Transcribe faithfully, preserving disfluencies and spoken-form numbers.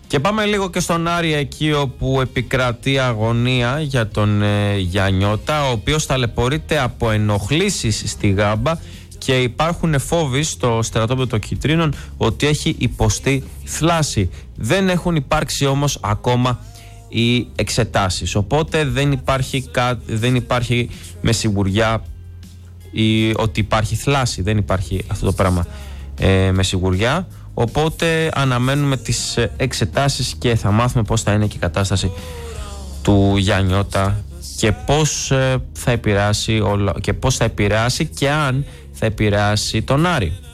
Και πάμε λίγο και στον Άρη, εκεί όπου επικρατεί αγωνία για τον ε, Γιαννιώτα, ο οποίος ταλαιπωρείται από ενοχλήσεις στη Γάμπα και υπάρχουν φόβοι στο στρατόπεδο των Κιτρίνων ότι έχει υποστεί θλάση. Δεν έχουν υπάρξει όμως ακόμα οι εξετάσεις, οπότε δεν υπάρχει, κα, δεν υπάρχει με σιγουριά η, ότι υπάρχει θλάση, δεν υπάρχει αυτό το πράγμα ε, με σιγουριά. Οπότε αναμένουμε τις εξετάσεις και θα μάθουμε πώς θα είναι και η κατάσταση του Γιαννιώτα και πώς θα επηρεάσει, και πώς θα επηρεάσει και αν θα επηρεάσει τον Άρη.